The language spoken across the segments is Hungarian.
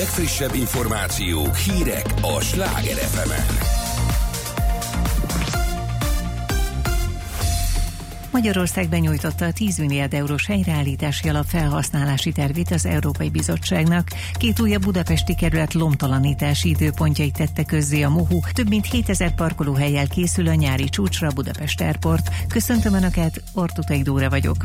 legfrissebb információk, hírek a Sláger FM-en. Magyarország benyújtotta a 10 milliárd eurós helyreállítási alap felhasználási tervét az Európai Bizottságnak. 2 újabb budapesti kerület lomtalanítási időpontjait tette közzé a MOHU. Több mint 7000 parkolóhellyel készül a nyári csúcsra a Budapest Airport. Köszöntöm Önöket, Ortutai Dóra vagyok.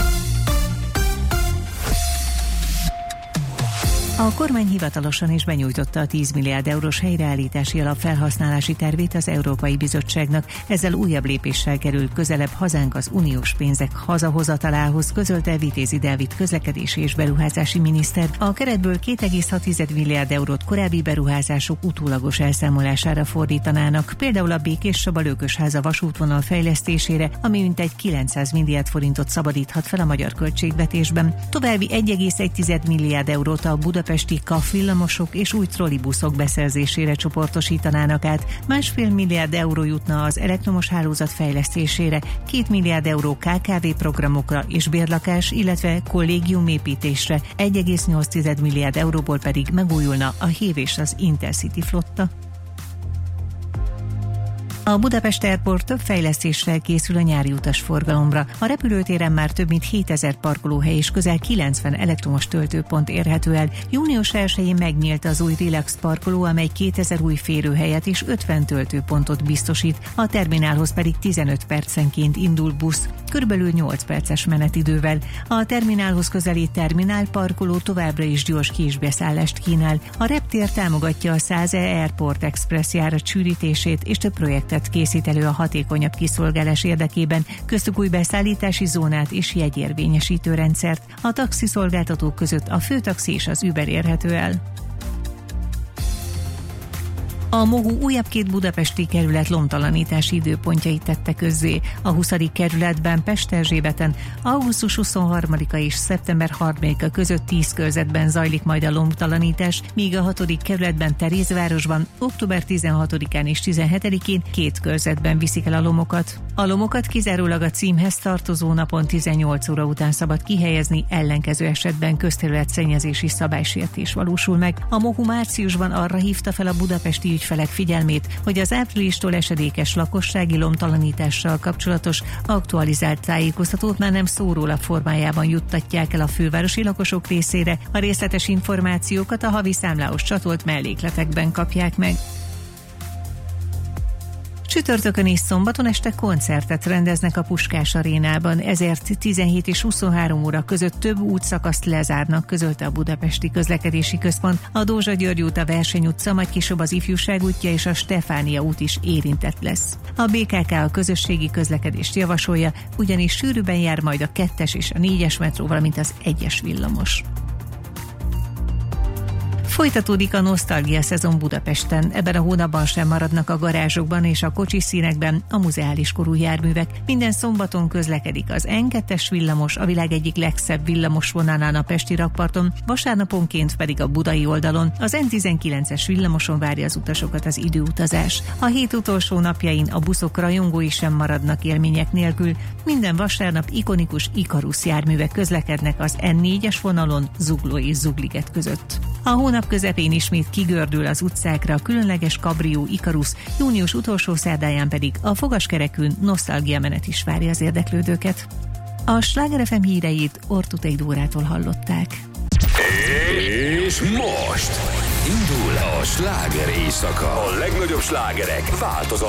A kormány hivatalosan is benyújtotta a 10 milliárd eurós helyreállítási alap felhasználási tervét az Európai Bizottságnak. Ezzel újabb lépéssel kerül közelebb hazánk az uniós pénzek hazahozatalához, közölte Vitézi Dávid közlekedési és beruházási miniszter. A keretből 2,6 milliárd eurót korábbi beruházások utólagos elszámolására fordítanának, például a Békés-Csaba-Lőkösháza vasútvonal fejlesztésére, ami mintegy 900 milliárd forintot szabadíthat fel a magyar költségvetésben. További 1,1 milliárd eurót a budapesti KAF villamosok és új trollibuszok beszerzésére csoportosítanának át, 1,5 milliárd euró jutna az elektromos hálózat fejlesztésére, 2 milliárd euró KKV programokra és bérlakás, illetve kollégiumépítésre, 1,8 milliárd euróból pedig megújulna a HÉV és az Intercity flotta. A Budapest Airport több fejlesztéssel készül a nyári utasforgalomra. A repülőtéren már több mint 7000 parkolóhely és közel 90 elektromos töltőpont érhető el. Június 1-én megnyílt az új Relax parkoló, amely 2000 új férőhelyet és 50 töltőpontot biztosít. A terminálhoz pedig 15 percenként indul busz, körülbelül 8 perces menetidővel. A terminálhoz közeli terminálparkoló továbbra is gyors kisbeszállást kínál. A reptér támogatja a 100 Airport Express járat sűrítését és több projektet készít elő a hatékonyabb kiszolgálás érdekében, köztük új beszállítási zónát és jegyérvényesítő rendszert. A taxiszolgáltatók között a főtaxi és az Uber érhető el. A MOHU újabb 2 budapesti kerület lomtalanítási időpontjait tette közzé. A 20. kerületben Pesterzsébeten augusztus 23-a és szeptember 3-a között 10 körzetben zajlik majd a lomtalanítás, míg a 6. kerületben Terézvárosban október 16-án és 17-én 2 körzetben viszik el a lomokat. A lomokat kizárólag a címhez tartozó napon 18 óra után szabad kihelyezni, ellenkező esetben közterületszennyezési szabálysértés valósul meg. A MOHU márciusban arra hívta fel a budapesti ügyfelek figyelmét, hogy az áprilistól esedékes lakossági lomtalanítással kapcsolatos aktualizált tájékoztatót már nem szórólap formájában juttatják el a fővárosi lakosok részére, a részletes információkat a havi számlához csatolt mellékletekben kapják meg. Csütörtökön és szombaton este koncertet rendeznek a Puskás Arénában, ezért 17 és 23 óra között több útszakaszt lezárnak, közölte a Budapesti Közlekedési Központ. A Dózsa György út, a Verseny utca, majd később az Ifjúság útja és a Stefánia út is érintett lesz. A BKK a közösségi közlekedést javasolja, ugyanis sűrűben jár majd a 2-es és a 4-es metró, valamint az 1-es villamos. Folytatódik a nosztalgia szezon Budapesten. Ebben a hónapban sem maradnak a garázsokban és a kocsiszínekben a muzeális korú járművek. Minden szombaton közlekedik az N2-es villamos, a világ egyik legszebb villamos vonalán a pesti rakparton, vasárnaponként pedig a budai oldalon. Az N19-es villamoson várja az utasokat az időutazás. A hét utolsó napjain a buszok rajongói sem maradnak élmények nélkül. Minden vasárnap ikonikus Ikarus járművek közlekednek az N4-es vonalon Zugló és Zugliget között. A hónap közepén ismét kigördül az utcákra a különleges kabrió Ikarus, június utolsó szerdáján pedig a fogaskerekűn nosztalgia menet is várja az érdeklődőket. A Sláger FM híreit Ortutai Dórától hallották. És most indul a sláger éjszaka. A legnagyobb slágerek változatlan